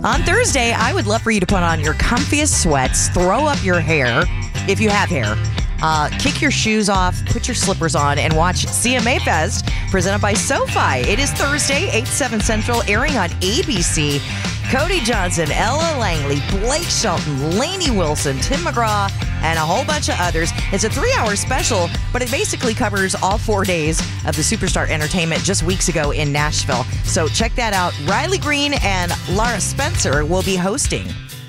On Thursday, I would love for you to put on your comfiest sweats, throw up your hair, if you have hair, kick your shoes off, put your slippers on, and watch CMA Fest presented by SoFi. It is Thursday, 8-7 Central, airing on ABC. Cody Johnson, Ella Langley, Blake Shelton, Lainey Wilson, Tim McGraw, and a whole bunch of others. It's a 3-hour special, but it basically covers all 4 days of the Superstar Entertainment just weeks ago in Nashville. So check that out. Riley Green and Lara Spencer will be hosting.